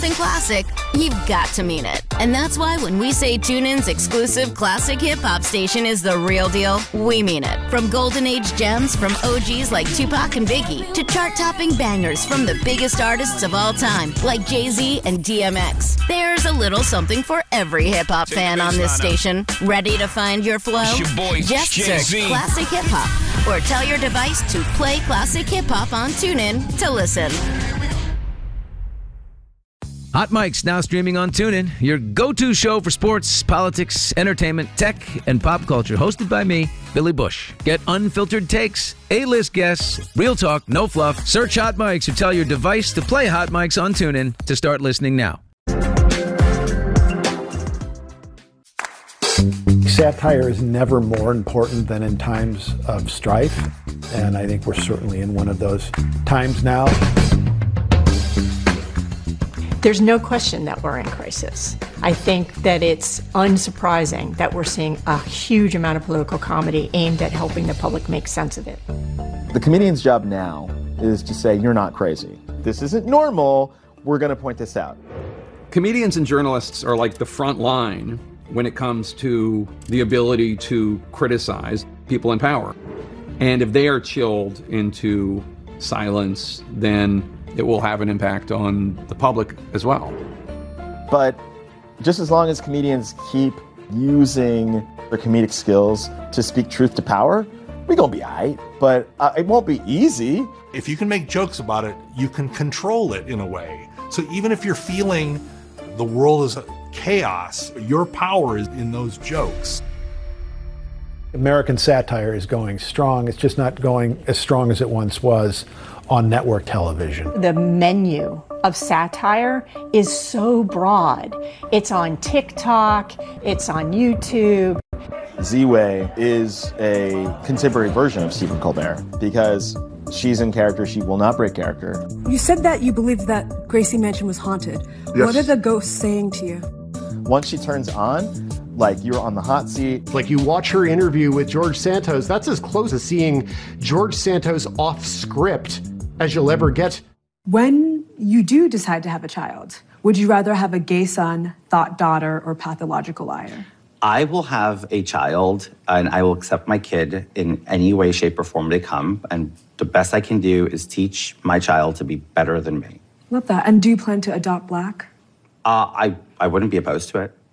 classic, you've got to mean it. And that's why when we say TuneIn's exclusive classic hip-hop station is the real deal, we mean it. From golden age gems from OGs like Tupac and Biggie to chart-topping bangers from the biggest artists of all time like Jay-Z and DMX. There's a little something for every hip-hop fan on this station. Ready to find your flow? It's your boy, Just Jay-Z. search Classic Hip Hop or tell your device to play Classic Hip Hop on TuneIn to listen. Hot Mic's now streaming on TuneIn, your go-to show for sports, politics, entertainment, tech, and pop culture. Hosted by me, Billy Bush. Get unfiltered takes, A-list guests, real talk, no fluff. Search Hot Mics or tell your device to play Hot Mics on TuneIn to start listening now. Satire is never more important than in times of strife, and I think we're certainly in one of those times now. There's no question that we're in crisis. I think that it's unsurprising that we're seeing a huge amount of political comedy aimed at helping the public make sense of it. The comedian's job now is to say, you're not crazy. This isn't normal. We're going to point this out. Comedians and journalists are like the front line when it comes to the ability to criticize people in power. And if they are chilled into silence, then it will have an impact on the public as well. But just as long as comedians keep using their comedic skills to speak truth to power, we're going to be all right. But it won't be easy. If you can make jokes about it, you can control it in a way. So even if you're feeling the world is chaos, your power is in those jokes. American satire is going strong. It's just not going as strong as it once was on network television. The menu of satire is so broad. It's on TikTok, it's on YouTube. Z-Way is a contemporary version of Stephen Colbert because she's in character, she will not break character. You said that you believed that Gracie Mansion was haunted. Yes. What are the ghosts saying to you? Once she turns on, like you're on the hot seat. Like you watch her interview with George Santos, that's as close as seeing George Santos off script as you'll ever get. When you do decide to have a child, would you rather have a gay son, thought daughter, or pathological liar? I will have a child and I will accept my kid in any way, shape, or form they come. And the best I can do is teach my child to be better than me. Love that. And do you plan to adopt Black? I wouldn't be opposed to it.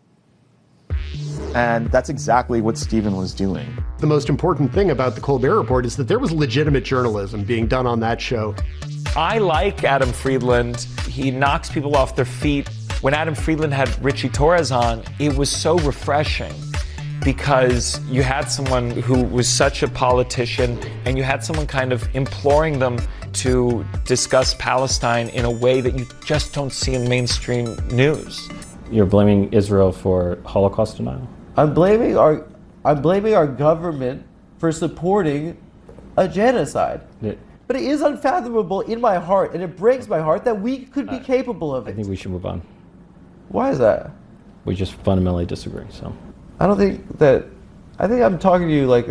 And that's exactly what Stephen was doing. The most important thing about the Colbert Report is that there was legitimate journalism being done on that show. I like Adam Friedland. He knocks people off their feet. When Adam Friedland had Richie Torres on, it was so refreshing because you had someone who was such a politician and you had someone kind of imploring them to discuss Palestine in a way that you just don't see in mainstream news. You're blaming Israel for Holocaust denial? I'm blaming our government for supporting a genocide. But it is unfathomable in my heart, and it breaks my heart that we could be capable of it. I think we should move on. Why is that? We just fundamentally disagree, so. I think I'm talking to you like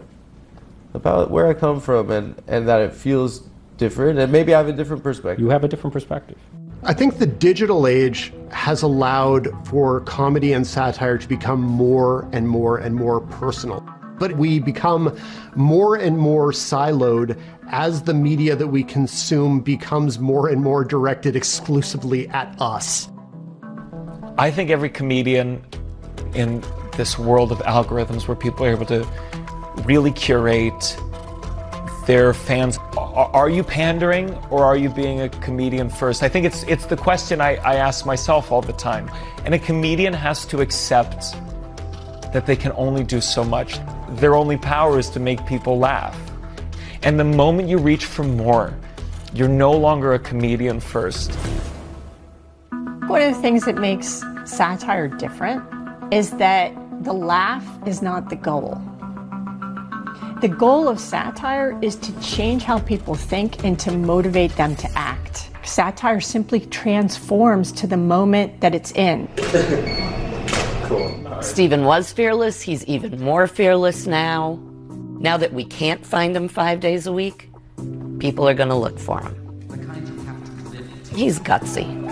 about where I come from and that it feels different, and maybe I have a different perspective. You have a different perspective. I think the digital age has allowed for comedy and satire to become more and more and more personal. But we become more and more siloed as the media that we consume becomes more and more directed exclusively at us. I think every comedian in this world of algorithms where people are able to really curate their fans. Are you pandering or are you being a comedian first? I think it's the question I ask myself all the time. And a comedian has to accept that they can only do so much. Their only power is to make people laugh. And the moment you reach for more, you're no longer a comedian first. One of the things that makes satire different is that the laugh is not the goal. The goal of satire is to change how people think and to motivate them to act. Satire simply transforms to the moment that it's in. Cool. Stephen was fearless. He's even more fearless now. Now that we can't find him 5 days a week, people are going to look for him. He's gutsy.